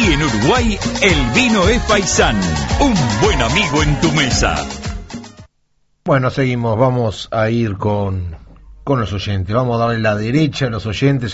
Y en Uruguay, el vino es Paisán, un buen amigo en tu mesa. Bueno, seguimos, vamos a ir con los oyentes, vamos a darle la derecha a los oyentes.